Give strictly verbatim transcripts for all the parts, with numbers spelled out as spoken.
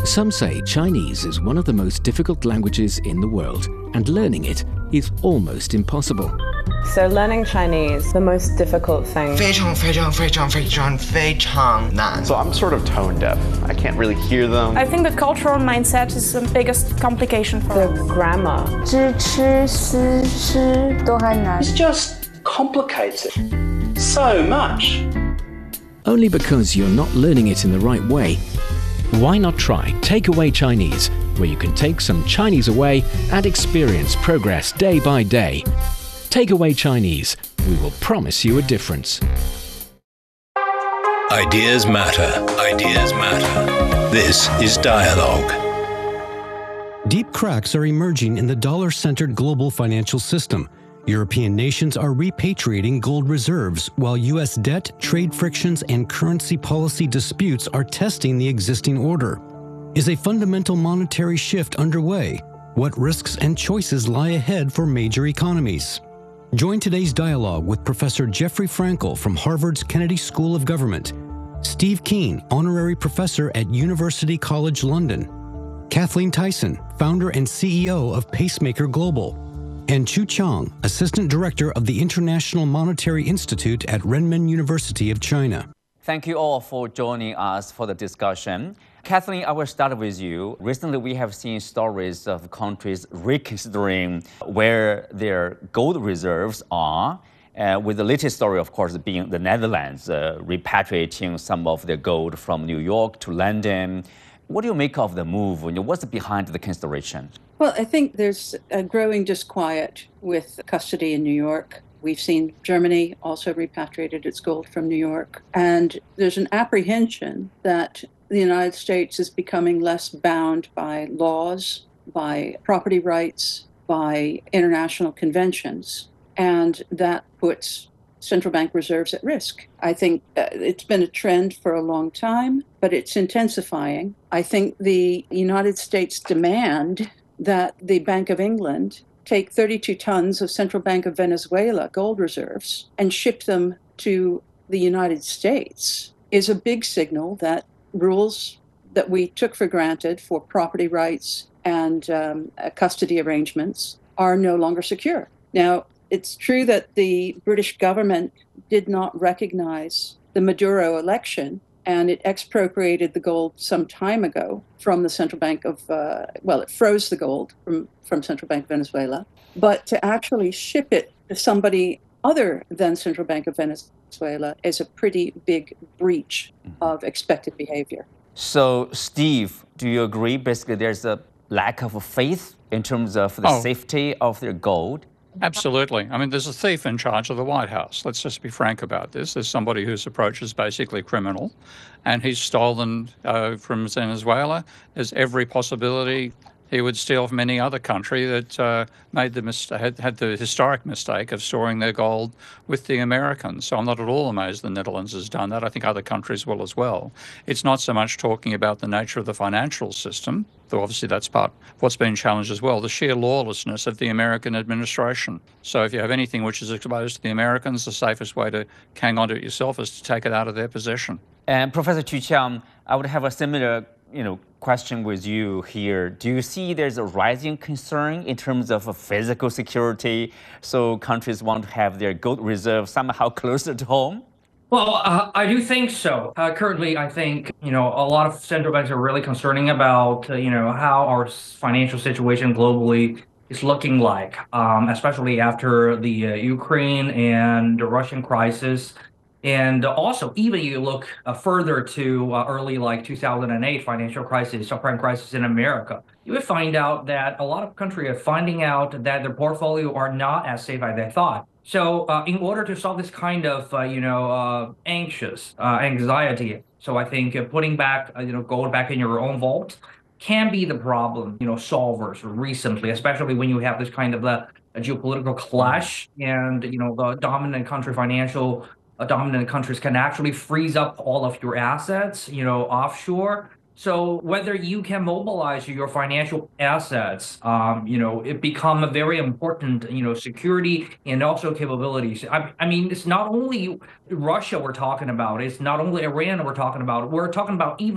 Some say Chinese is one of the most difficult languages in the world, and learning it is almost impossible. So learning Chinese, the most difficult thing. 非常非常非常非常非常难. So I'm sort of tone deaf. I can't really hear them. I think the cultural mindset is the biggest complication for The us. grammar. 知吃思吃都还难. It's just complicated so much. Only because you're not learning it in the right way. Why not try Takeaway Chinese, where you can take some Chinese away and experience progress day by day. Takeaway Chinese. We will promise you a difference. Ideas matter. Ideas matter. This is Dialogue. Deep cracks are emerging in the dollar-centered global financial system. European nations are repatriating gold reserves, while U S debt, trade frictions, and currency policy disputes are testing the existing order. Is a fundamental monetary shift underway? What risks and choices lie ahead for major economies? Join today's dialogue with Professor Jeffrey Frankel from Harvard's Kennedy School of Government, Steve Keen, Honorary Professor at University College London, Kathleen Tyson, Founder and C E O of Pacemaker Global, and Chu Chang, Assistant Director of the International Monetary Institute at Renmin University of China. Thank you all for joining us for the discussion. Kathleen, I will start with you. Recently, we have seen stories of countries reconsidering where their gold reserves are. Uh, with the latest story, of course, being the Netherlands uh, repatriating some of their gold from New York to London. What do you make of the move? What's behind the consideration? Well, I think there's a growing disquiet with custody in New York. We've seen Germany also repatriated its gold from New York. And there's an apprehension that the United States is becoming less bound by laws, by property rights, by international conventions. And that puts central bank reserves at risk. I think uh, it's been a trend for a long time, but it's intensifying. I think the United States demand that the Bank of England take thirty-two tons of Central Bank of Venezuela gold reserves and ship them to the United States is a big signal that rules that we took for granted for property rights and um, uh, custody arrangements are no longer secure. Now, it's true that the British government did not recognize the Maduro election, and it expropriated the gold some time ago from the Central Bank of, uh, well, it froze the gold from, from Central Bank of Venezuela. But to actually ship it to somebody other than Central Bank of Venezuela is a pretty big breach of expected behavior. So, Steve, do you agree basically there's a lack of faith in terms of the Oh. safety of their gold? Absolutely. I mean, there's a thief in charge of the White House. Let's just be frank about this. There's somebody whose approach is basically criminal, and he's stolen uh, from Venezuela. There's every possibility he would steal from any other country that uh, made the mis- had, had the historic mistake of storing their gold with the Americans. So I'm not at all amazed the Netherlands has done that. I think other countries will as well. It's not so much talking about the nature of the financial system, though obviously that's part of what's been challenged as well, the sheer lawlessness of the American administration. So if you have anything which is exposed to the Americans, the safest way to hang on to it yourself is to take it out of their possession. And Professor Chu Chang, I would have a similar you know, question with you here. Do you see there's a rising concern in terms of physical security? So countries want to have their gold reserves somehow closer to home? Well, uh, I do think so. Uh, currently, I think, you know, a lot of central banks are really concerning about, uh, you know, how our financial situation globally is looking like, um, especially after the uh, Ukraine and the Russian crisis. And also, even you look uh, further to uh, early like two thousand eight financial crisis, subprime crisis in America, you would find out that a lot of countries are finding out that their portfolio are not as safe as they thought. So uh, in order to solve this kind of, uh, you know, uh, anxious uh, anxiety, so I think uh, putting back, uh, you know, gold back in your own vault can be the problem, you know, solvers recently, especially when you have this kind of uh, a geopolitical clash and, you know, the dominant country financial uh, dominant countries can actually freeze up all of your assets, you know, offshore. So whether you can mobilize your financial assets, um, you know, it become a very important, you know, security and also capabilities. I, I mean, it's not only Russia we're talking about. It's not only Iran we're talking about. We're talking about even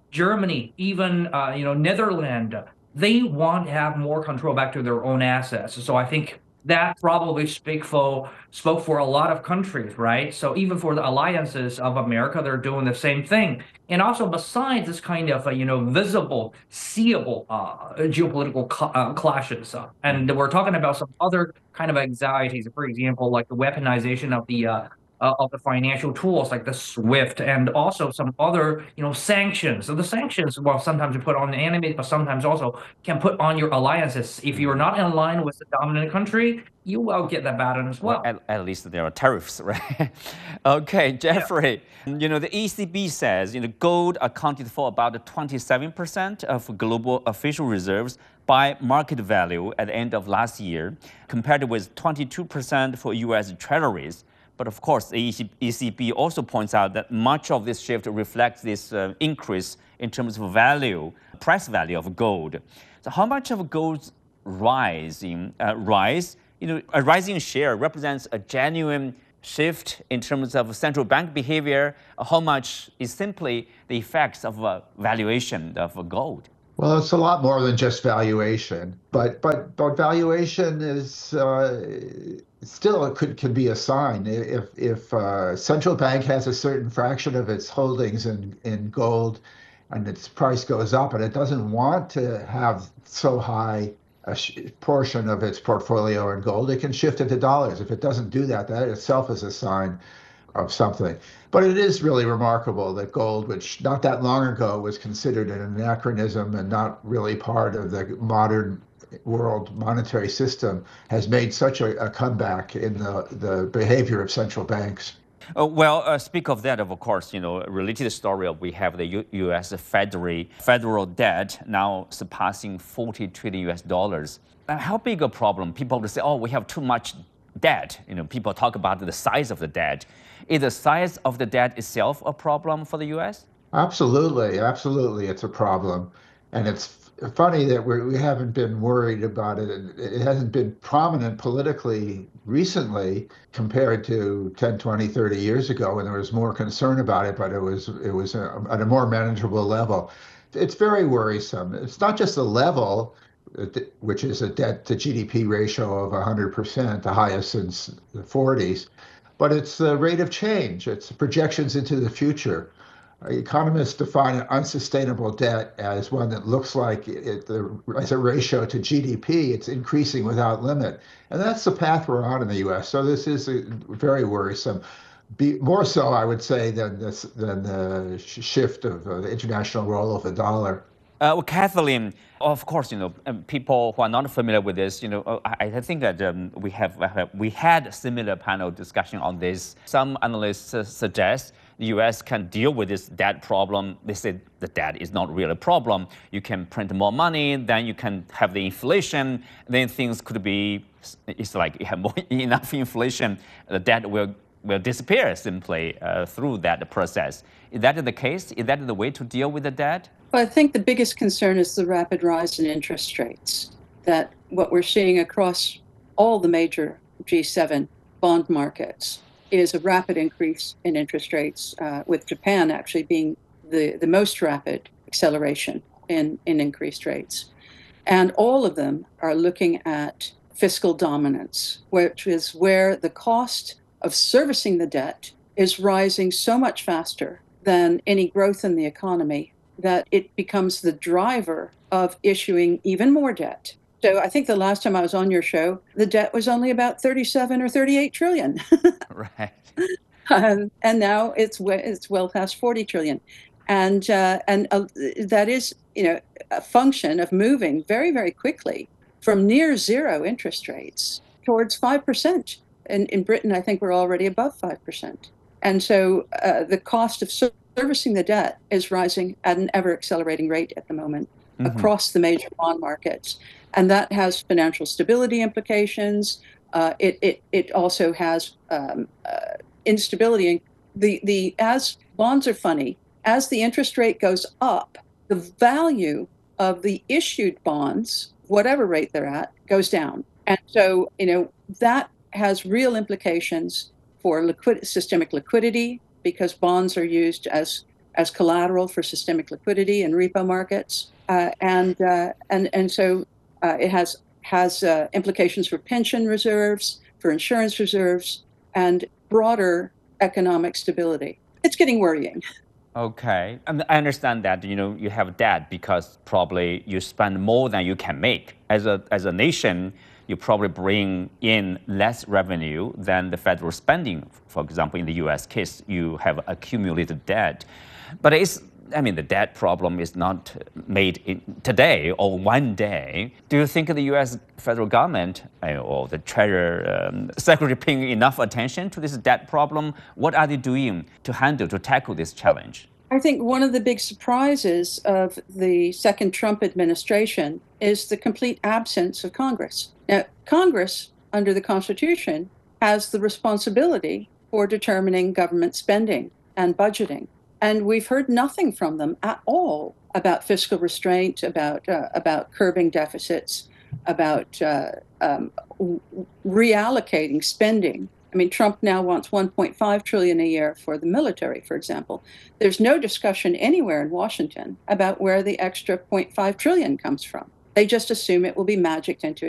Germany, even uh, you know Netherlands, they want to have more control back to their own assets. So I think that probably speak for spoke for a lot of countries, right? So even for the alliances of America, they're doing the same thing. And also, besides this kind of uh, you know visible, seeable uh, geopolitical cl- uh, clashes, uh, and we're talking about some other kind of anxieties. For example, like the weaponization of the uh, uh, of the financial tools like the SWIFT, and also some other you know sanctions. So the sanctions, well, sometimes you put on the enemy, but sometimes also can put on your alliances. If you're not in line with the dominant country, you will get that baton as well. well at, at least there are tariffs, right? Okay, Jeffrey. Yeah. You know, the E C B says you know gold accounted for about twenty-seven percent of global official reserves by market value at the end of last year, compared with twenty-two percent for U S Treasuries. But of course, the E C B also points out that much of this shift reflects this uh, increase in terms of value, price value of gold. So how much of gold's rise, in, uh, rise, you know, a rising share represents a genuine shift in terms of central bank behavior? How much is simply the effects of uh, valuation of gold? Well, it's a lot more than just valuation, but but but valuation is uh, still it could could be a sign. If if uh, central bank has a certain fraction of its holdings in in gold, and its price goes up, and it doesn't want to have so high a sh- portion of its portfolio in gold, it can shift it to dollars. If it doesn't do that, that itself is a sign of something. But it is really remarkable that gold, which not that long ago was considered an anachronism and not really part of the modern world monetary system, has made such a, a comeback in the, the behavior of central banks. Uh, well, uh, speak of that, of course, you know, related story of we have the U- U.S. federal federal debt now surpassing forty trillion U S dollars. Uh, how big a problem? People will say, oh, we have too much debt. You know, people talk about the size of the debt. Is the size of the debt itself a problem for the U S? Absolutely, absolutely, it's a problem, and it's f- funny that we're, we haven't been worried about it. It hasn't been prominent politically recently compared to ten, twenty, thirty years ago when there was more concern about it, but it was it was a, at a more manageable level. It's very worrisome. It's not just the level, which is a debt to G D P ratio of one hundred percent, the highest since the forties, but it's the rate of change. It's projections into the future. Economists define an unsustainable debt as one that looks like it, the, as a ratio to G D P, it's increasing without limit. And that's the path we're on in the U S. So this is a, very worrisome. Be, more so, I would say, than, this, than the shift of uh, the international role of the dollar. Uh, well, Kathleen, of course, you know, um, people who are not familiar with this, you know, uh, I, I think that um, we have uh, we had a similar panel discussion on this. Some analysts uh, suggest the U S can deal with this debt problem. They say the debt is not really a problem. You can print more money, then you can have the inflation, then things could be, it's like you have more enough inflation, the debt will will disappear simply uh, through that process. Is that the case? Is that the way to deal with the debt? Well, I think the biggest concern is the rapid rise in interest rates, that what we're seeing across all the major G seven bond markets is a rapid increase in interest rates, uh, with Japan actually being the, the most rapid acceleration in, in increased rates. And all of them are looking at fiscal dominance, which is where the cost of servicing the debt is rising so much faster than any growth in the economy that it becomes the driver of issuing even more debt. So I think the last time I was on your show, the debt was only about thirty-seven or thirty-eight trillion. Right. Um, and now it's it's well past forty trillion. And uh, and uh, that is, you know, a function of moving very, very quickly from near zero interest rates towards five percent. And in Britain, I think we're already above five percent. And so uh, the cost of servicing the debt is rising at an ever-accelerating rate at the moment mm-hmm. across the major bond markets. And that has financial stability implications. Uh, it, it, it also has um, uh, instability. The, the, as bonds are funny, as the interest rate goes up, the value of the issued bonds, whatever rate they're at, goes down. And so, you know, that has real implications for liquid, systemic liquidity, because bonds are used as as collateral for systemic liquidity in repo markets. Uh, and, uh, and, and so uh, it has, has uh, implications for pension reserves, for insurance reserves, and broader economic stability. It's getting worrying. Okay. And I understand that, you know, you have debt because probably you spend more than you can make. As a, as a nation, you probably bring in less revenue than the federal spending. For example, in the U S case, you have accumulated debt. But it's, I mean, the debt problem is not made in today or one day. Do you think the U S federal government or the Treasury um, Secretary paying enough attention to this debt problem? What are they doing to handle, to tackle this challenge? I think one of the big surprises of the second Trump administration is the complete absence of Congress. Now, Congress, under the Constitution, has the responsibility for determining government spending and budgeting. And we've heard nothing from them at all about fiscal restraint, about uh, about curbing deficits, about uh, um, reallocating spending. I mean, Trump now wants one point five trillion dollars a year for the military, for example. There's no discussion anywhere in Washington about where the extra zero point five trillion dollars comes from. They just assume it will be magicked into